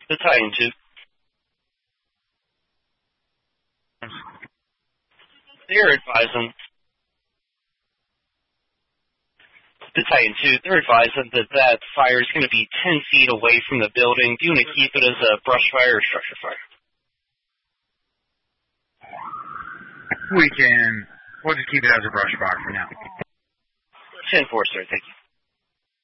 Battalion 2. They're advising. Battalion 2, they're advising that fire is going to be 10 feet away from the building. Do you want to keep it as a brush fire or structure fire? We'll just keep it as a brush fire for now. 10-4, sir. Thank you.